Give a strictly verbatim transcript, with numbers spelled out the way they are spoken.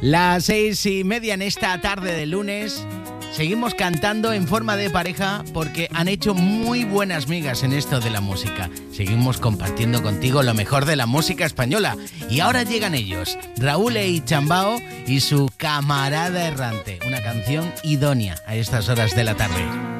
Las seis y media en esta tarde de lunes. Seguimos cantando en forma de pareja porque han hecho muy buenas migas en esto de la música. Seguimos compartiendo contigo lo mejor de la música española. Y ahora llegan ellos, Raúl y Chambao y su Camarada Errante, una canción idónea a estas horas de la tarde.